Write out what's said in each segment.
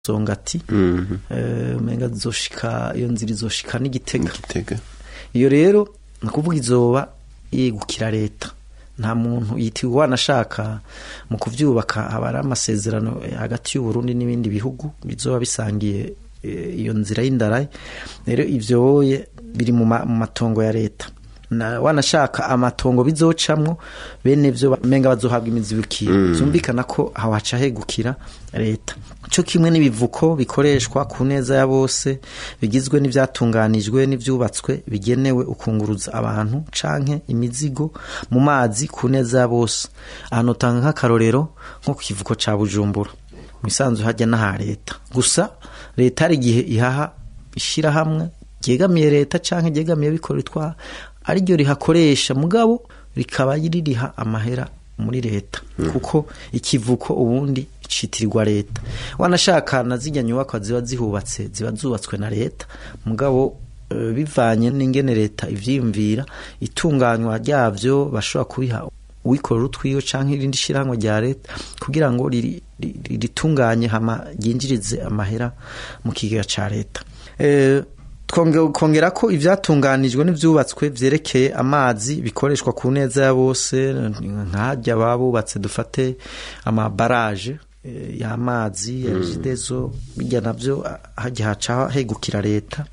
Songati menga zoshika iyo nzira izoshika n'Igitega iyo rero nakuvuga izoba yegukira leta nta muntu yitiwe wanashaka mu kuvyubaka abara amasezerano hagati y'u Burundi n'ibindi bihugu bizoba bisangiye iyo nzira y'indaraye rero ivyoye biri mu matongo ya leta na wanashaka amatongo bizocamwo bene vyo menga bazohabwa imizibukiro zumvikana ko aho haca hegukira leta cyo kimwe n'ibivuko bikoreshwa ku neza ya bose bigizwe n'ivyatunganijwe n'ivyubatswe bigenewe ukunguruza abantu canke imizigo mu mazi ku neza ya bose ahantu tanga nk'akarorero nko ku kivuko ca Bujumbura mu isanzu hajya na leta gusa leta ari gihe ihaha ishira hamwe ryegamiye leta canke ryegamiye bikoritwa ari ryo rihakoresha mugabo rikaba yiririha amahera muri leta kuko ikivuko ubundi citirirwa leta wanashaka nazijya nyubako ziba zihubatse ziba zubatswe na leta mugabo bivanye n'ingene leta ivyimvira itunganywa ryavyo bashobora kubiha uwikorera utwiyo canke irindi shirango rya leta kugira ngo ritunganye hama yinjirize amahera mu kigega ca leta kongera ko ivyatunganijwe n'ivyubatswe vyerekeye amazi bikoreshwa ku neza ya bose nkajya babubatse dufate amabaraje y'amazi ya Regideso bijya navyo hajya haca hegukira leta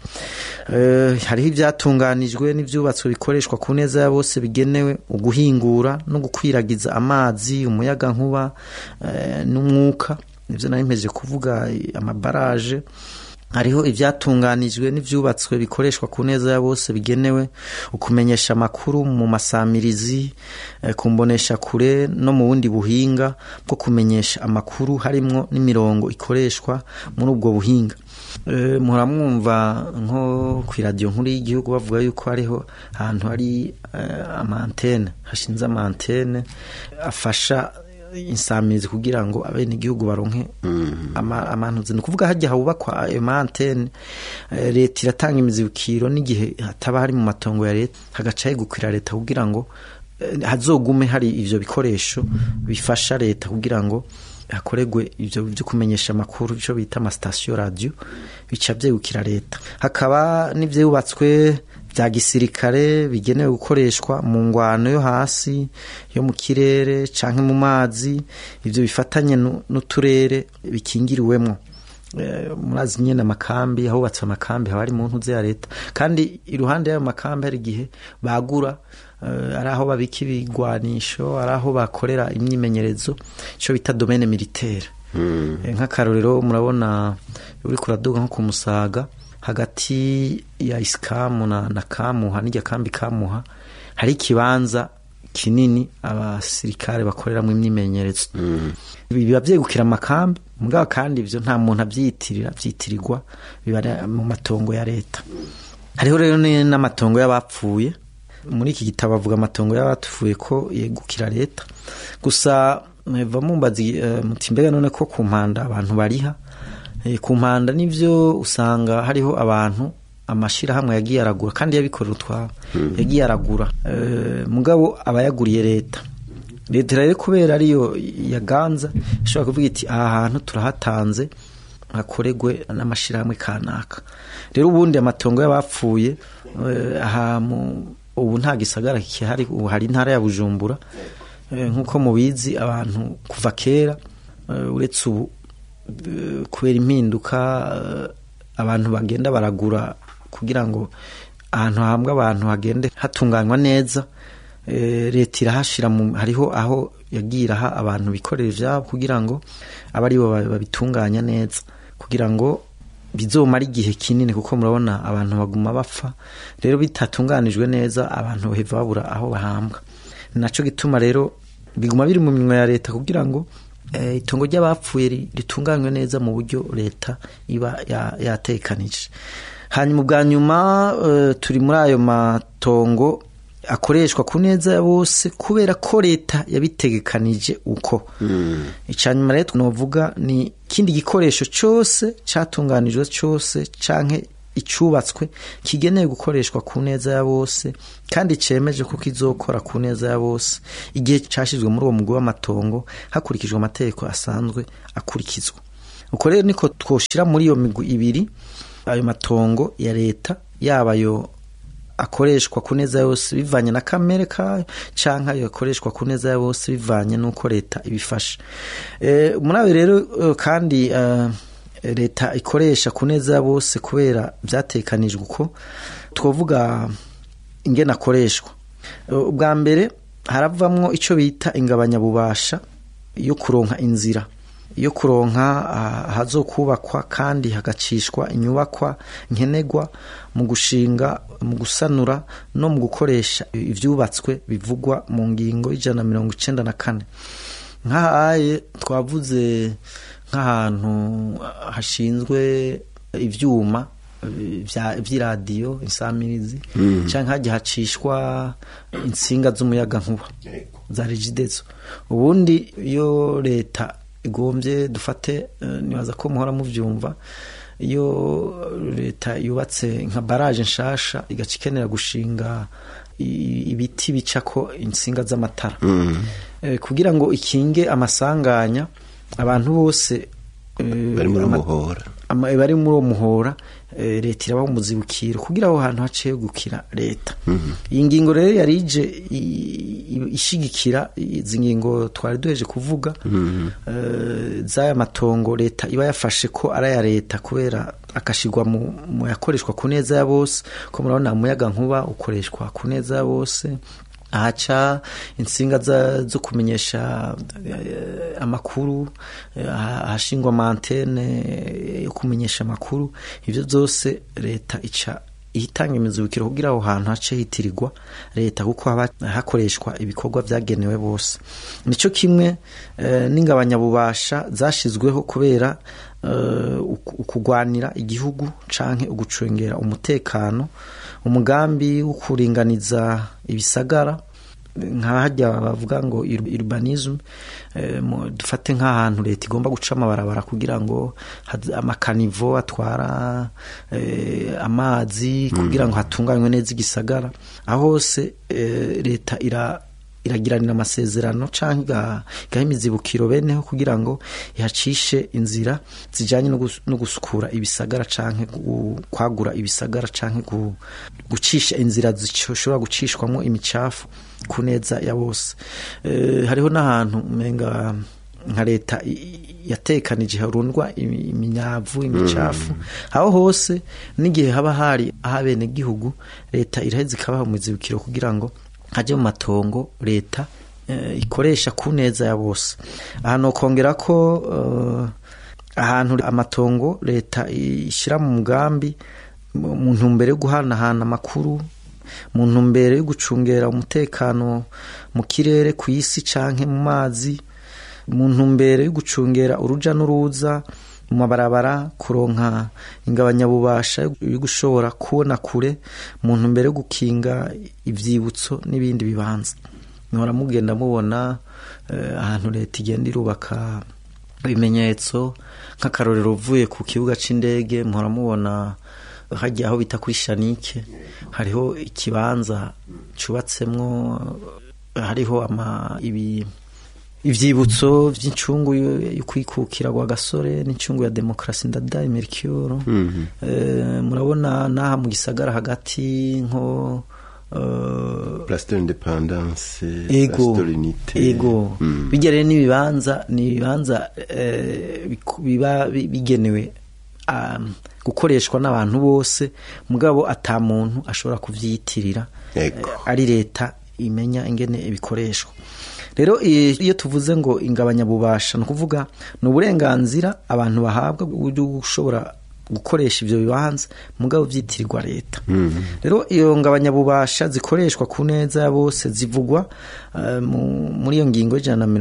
hariho ivyatunganijwe n'ivyubatswe bikoreshwa ku neza ya bose bigenewe uguhingura no gukwiragiza amazi umuyaga nkuba n'umwuka nivyo narimpeje kuvuga amabaraje hariho ivyatunganijwe n'ivyubatswe bikoreshwa ku neza ya bose bigenewe ukumenyesha makuru mu masamirizi kumbonesha kure no mu bundi buhinga bwo kumenyesha amakuru harimwo n'imirongo ikoreshwa muri ubwo buhinga muhora mwumva nko ku radio nkuru y'igihugu bavuga yuko hariho ahantu hari amantene hashinze amantene afasha insamizi kugira ngo abene igihugu baronke amantu zino kuvuga hajya hubakwa ayo mantene leta iratanga imizibukiro n'igihe hataba hari mu matongo ya leta hagaca hegukira leta kugira ngo hazogume hari ivyo bikoresho bifasha leta kugira ngo hakoregwe ivyo byo kumenyesha makuru byo bita ama station radio bica vyegukira leta hakaba n'ivyo yubatswe bya gisirikare bigenewe gukoreshwa mu ngwano yo hasi yo mu kirere canke mu mazi ivyo bifatanye n'uturere bikingiriwemwo murazi nyene amakambi aho batse amakambi habari mu ntuze ya leta kandi iruhande y'ayo makambi hari gihe bagura araho babika ibigwanisho araho bakorera imyimenyerezo cyo bita domaine militaire nk'akarorero murabona uri kuraduga nko ku Musaga hagati ya Iskamu na Kamuha n'ijya kambi Kamuha hari kibanza kinini abasirikare bakorera mu imyimenyerezo biba vyegukira amakambi mugabo kandi ivyo nta muntu vyitirirwa biba mu matongo ya leta hariho rero n'amatongo y'abapfuye muri iki gitabo bavuga amatongo y'abapfuye ko yegukira leta gusa mva mumbazi mutimbega none ko ku mpanda abantu bariha ku mpanda nivyo usanga hariho abantu amashira hamwe yagiye aragura kandi yabikorera utwabo yagiye aragura mugabo abayaguriye leta rero kubera ariyo yaganza ishobora kuvuga iti aha hantu turahatanze hakoregwe n'amashira hamwe kanaka rero ubundi amatongo y'abapfuye aha ubu nta gisagara kihari ubu hari intara ya Bujumbura nkuko mubizi abantu kuva kera uretse ubu kubera impinduka abantu bagenda baragura kugira ngo ahantu hambwa abantu hagende hatunganywa neza leta irahashira hariho aho yagiraha abantu bikorera ivyabo kugira ngo abari bo babitunganya neza kugira ngo bizomara igihe kinini kuko murabona abantu baguma bapfa rero bitatunganijwe neza abantu baheva babura aho bahambwa naco gituma rero biguma biri mu minwe ya leta kugira ngo itongo ry'abapfuye ritunganywe neza mu buryo leta iba yatekanije hanyuma bwa nyuma turi muri ayo matongo akoreshwa ku neza ya bose kubera ko leta yabitegekanije uko icanyuma rero novuga ni kindi gikoresho cyose catunganijwe cyose canke icubatswe kigenewe gukoreshwa ku neza ya bose kandi cemeje ko kizokora ku neza ya bose igihe cashizwe muri uwo mugwi w'amatongo hakurikijwe amategeko asanzwe akurikizwa uko rero niko twoshira muri iyo migwi ibiri, ayo matongo ya leta yaba yo akoreshwa ku neza yose bivanye na kamere kayo canke ayo akoreshwa ku neza yose bivanye nuko leta ibifasha. Murabe rero kandi leta ikoresha ku neza bose kubera vyatekanijwe uko twovuga ingene akoreshwa. Ubwa mbere haravamwo ico bita ingabanya bubasha yo kuronka inzira, yo kuronka hazokubakwa kandi hagacishwa inyubakwa nkenegwa mu gushinga, mu gusanura no mu gukoresha ivyubatswe bivugwa mu ngingo 194. Nk'ahaye twavuze nk'ahantu hashinzwe ivyuma vy'iradiyo insamirizi canke haje hacishwa insinga z'umuyaga nkuba za Regideso. Ubundi iyo leta igomvye dufate nibaza ko muhora muvyumva, iyo leta yubatse nka barage nshasha igacikenera gushinga ibiti bicako insinga z'amatara kugira ngo ikinge amasanganya abantu bose bari muri muhora bari muri muhora, leta irabaho umuzibukiro kugira aho hantu haciye gukira leta. Iyi ngingo rero yarije ishigikira izi ngingo twari duheje kuvuga z'aya matongo leta iba yafashe ko ari aya leta kubera akashigwa mu yakoreshwa ku neza ya bose, ko murabona umuyaga nkuba ukoreshwa ku neza ya bose, ahaca insinga zo kumenyesha amakuru, ahashingwa amantene yo kumenyesha amakuru. Ivyo byose leta ica ihitanga imizibukiro kugira aho hantu hace hitirirwa leta kuko haba hakoreshwa ibikorwa vyagenewe bose. Nico kimwe n'ingabanya bubasha zashizweho kubera ukugwanira igihugu canke ugucungera umutekano, umugambi wo kuringaniza ibisagara nk'ahajya bavuga ngo urbanism. Dufate nk'ahantu leta igomba guca amabarabara kugira ngo amakanivo atwara amazi kugira ngo hatunganywe neza igisagara. Aho hose leta iragiranira amasezerano canke igaha imizibukiro beneho kugira ngo ihacishe inzira zijanye no gusukura ibisagara canke kwagura ibisagara canke gucisha inzira zishobora gucishwamo imicafu ku neza ya bose. Hariho n'ahantu umenga nka leta yatekanije harundwa iminyavu imicafu. Aho hose n'igihe haba hari ahabene gihugu leta iraheze ikabaha umuzibukiro kugira ngo haje mu matongo leta ikoresha ku neza ya bose. Ahantu kongera ko ahantu amatongo leta ishira mu mugambi mu ntumbero yo guhanahana amakuru, mu ntumbero yo gucungera umutekano mu kirere ku isi canke mu mazi, mu ntumbero yo gucungera uruja n'uruza mu mabarabara, kuronka ingabanyabubasha yo gushobora kubona kure, mu ntumbero yo gukinga ivyibutso n'ibindi bibanza. Nkora mugenda mubona ahantu leta igenda irubaka ibimenyetso, nk'akarorero uvuye ku kibuga c'indege muhora mubona hajya aho bita kuri Shanike hariho ikibanza cubatsemwo, hariho ivyibutso vy'incungu yo kwikukira kwa Gasore n'incungu ya demokrasi ndadaye Mercure. Murabona naha mu gisagara hagati nko Place de l'Indépendance, Place de l'Unité. Ego bigere n'ibibanza biba bigenewe gukoreshwa n'abantu bose, mugabo ata muntu ashobora kuvyitirira, ari leta imenya ingene ibikoreshwa. Rero iyo tuvuze ngo ingabanya bubasha no kuvuga n'uburenganzira abantu bahabwa bwo gushobora gukoresha ivyo bibanza mugabo vyitirirwa leta. Rero iyo ngabanya bubasha zikoreshwa ku neza ya bose zivugwa muri iyo ngingo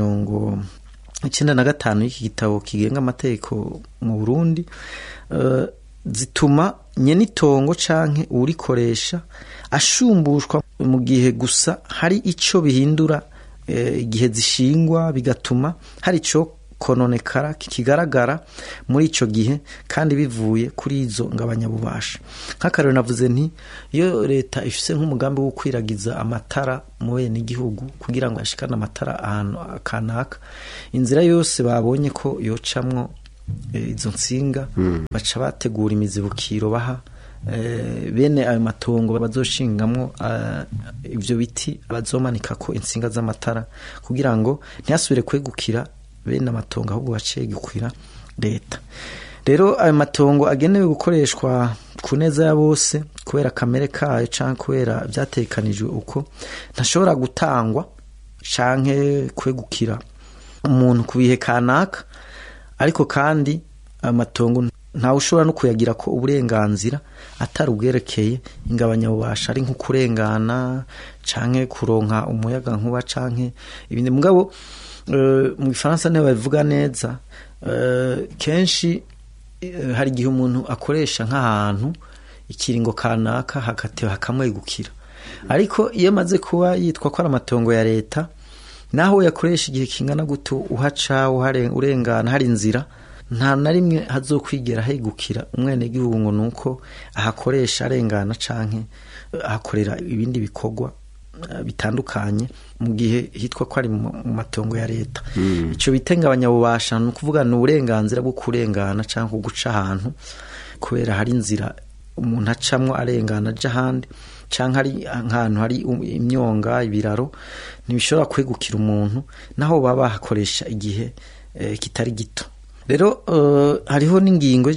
195 y'iki gitabo kigenga amategeko mu Burundi. Zituma nyenitongo canke urikoresha ashumbushwa mu gihe gusa hari ico bihindura igihe zishingwa, bigatuma hari ico kononekara kigaragara muri ico gihe kandi bivuye kuri izo ngabanyabubasha. Nk'akarero navuze nti iyo leta ifise nk'umugambi wo kwiragiza amatara mu bene igihugu kugira ngo ashikane amatara ahantu kanaka, inzira yose babonye ko yocamwo izo nsinga baca bategura imizibukiro baha bene ayo matongo bazoshingamwo ivyo biti bazomanika ko insinga z'amatara kugira ngo ntiyasubire kwegukira bene amatongo ahubwo bacegukira leta. Rero ayo matongo agenewe gukoreshwa ku neza ya bose kubera kamere kayo canke kubera vyatekanijwe uko ntashobora gutangwa canke kwegukira umuntu kubihe kanaka, ariko kandi amatongo ntawe ushobora no kuyagira ko uburenganzira atari ubwerekeye ingabanya bubasha ari nko kurengana canke kuronka umuyaga nkuba canke ibindi. Mugabo mu Gifaransa ne bavuga neza kenshi hari igihe umuntu akoresha nk'ahantu ikiringo kanaka hakatewe hakamwegukira, ariko iyo maze kuba yitwa ko ari amatongo ya leta naho yakoresha igihe kingana guto uhaca urengana hari inzira nta na rimwe hazokwigera hegukira umwene gihugu ngo nuko ahakoresha arengana canke ahakorera ibindi bikorwa bitandukanye mu gihe hitwa ko ari mu matongo ya leta. Ico bitenga abanyabubasha no kuvuga no uburenganzira bwo kurengana canke guca ahantu kubera hari inzira umuntu acamwe arengana aja handi canke ari ahantu hari imyonga ibiraro ntibishobora kwegukira umuntu naho baba hakoresha igihe kitari gito. Rero hariho n'ingingo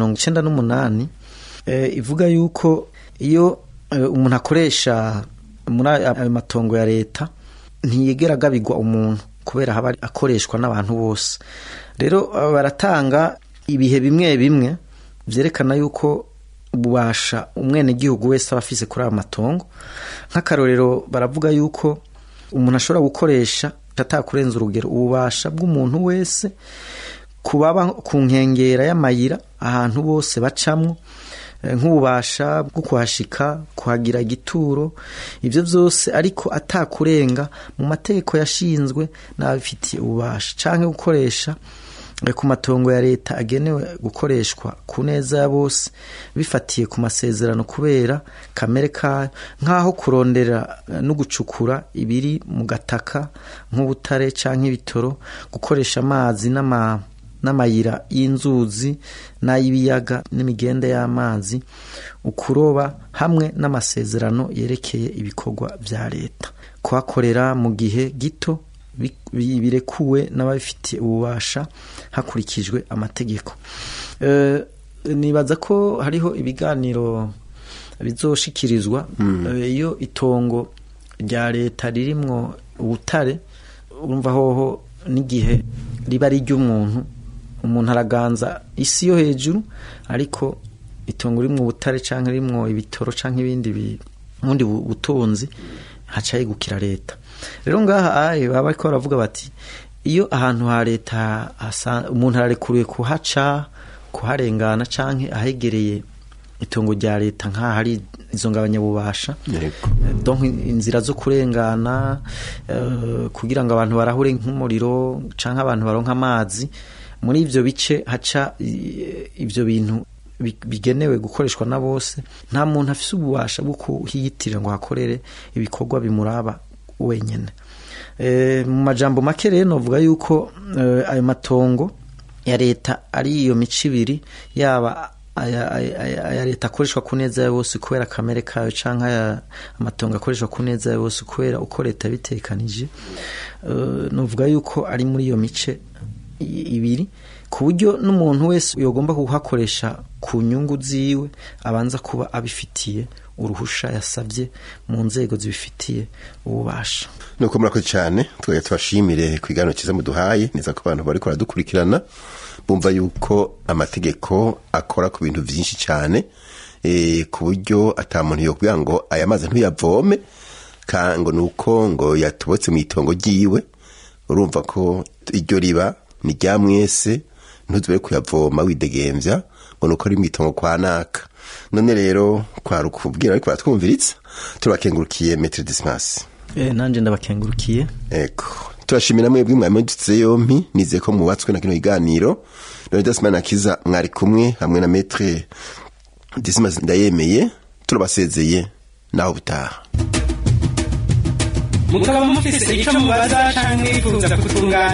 198 ivuga yuko iyo umuntu akoresha muri ayo matongo ya leta ntiyigera gabigwa umuntu kubera haba akoreshwa n'abantu bose. Rero baratanga ibihe bimwe bimwe vyerekana yuko ububasha umwene gihugu wese abafise kuri ayo matongo. Nk'akarorero baravuga yuko umuntu ashobora gukoresha atakurenza urugero ububasha bw'umuntu wese kubaba ku nkengera y'amayira ahantu bose bacamwo, nk'ububasha bwo kuhashika kuhagira igituro, ivyo vyose ariko atakurenga mu mategeko yashinzwe n'abafitiye ububasha canke gukoresha ku matongo ya leta agenewe gukoreshwa ku neza ya bose bifatiye ku masezerano kubera kamere kayo, nk'aho kurondera no gucukura ibiri mu gataka nk'ubutare canke ibitoro, gukoresha amazi n'amayira y'inzuzi n'ay'ibiyaga n'imigende y'amazi, ukuroba hamwe n'amasezerano yerekeye ibikorwa vya leta, kuhakorera mu gihe gito birekuwe n'abafitiye ububasha hakurikijwe amategeko. Nibaza ko hariho ibiganiro bizoshikirizwa iyo itongo rya leta ririmwo ubutare, urumva hoho n'igihe riba ari ry'umuntu, umuntu araganza isi yo hejuru ariko itongo rimwe ubutare canke rimwe ibitoro canke ibindi bundi butunzi haca yegukira leta. Rero ngaha baba bariko baravuga bati iyo ahantu ha leta umuntu ararekuriwe kuhaca kuharengana canke ahegereye itongo rya leta nka hari izo ngabanyabubasha, donc inzira zo kurengana kugira ngo abantu barahure nk'umuriro canke abantu baronka amazi, muri ivyo bice haca ivyo bintu bigenewe gukoreshwa na bose, nta muntu afise ububasha bwo kuhiyitirira ngo hakorere ibikorwa bimuraba wenyene. Mu majambo make rero novuga yuko ayo matongo ya leta ari iyo mico ibiri, yaba aya leta akoreshwa ku neza ya bose kubera kamere kayo canke amatongo akoreshwa ku neza ya bose kubera uko leta bitekanije. Novuga yuko ari muri iyo mice ibiri, ku buryo n'umuntu wese yogomba kuhakoresha ku nyungu ziwe abanza kuba abifitiye uruhusha yasabye mu nzego zibifitiye ububasha. Nuko murakoze cyane, twaye twashimire kwigano kiza muduhaye neza ko abantu bari koradukurikirana bumva yuko amategeko akora ku bintu byinshi cyane, ku buryo atamuntu yokugira ngo aya mazi ntuyavome kango nuko ngo yatubotse mu itongo ryiwe. Urumva ko iryo riba ni rya mwese, ntuzube kuyavoma widegemvya ngo nuko ari mu itongo kwa naka. None rero kwari ukubwira ariko batwumviritsa, turakengurukiye Maître Dismas. Nanje ndabakengurukiye. Turashimira mwebwe mwamudutse yompi, nize ko mubatswe na kino iganiro. Leonidas Manirakiza mwari kumwe hamwe na Maître Dismas Ndayemeye, turabasezeye naho butaha. Mukaba mufise ico mubaza canke kuza kutungana